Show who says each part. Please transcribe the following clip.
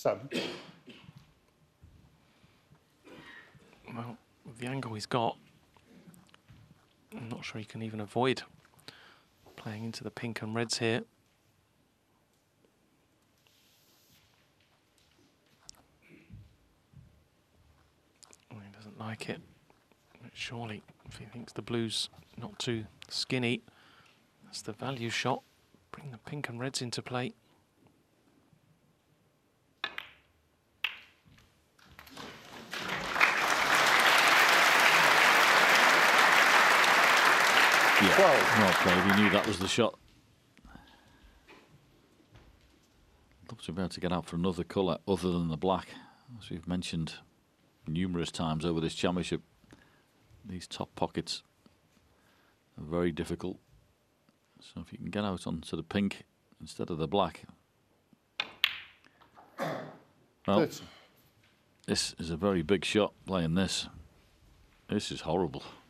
Speaker 1: 7.
Speaker 2: Well, with the angle he's got, I'm not sure he can even avoid playing into the pink and reds here. Well, he doesn't like it. But surely, if he thinks the blue's not too skinny, that's the value shot. Bring the pink and reds into play.
Speaker 3: Yeah, well played. He knew that was the shot. I'd love to be able to get out for another colour other than the black. As we've mentioned numerous times over this championship, these top pockets are very difficult. So if you can get out onto the pink instead of the black. Well, this is a very big shot playing this. This is horrible.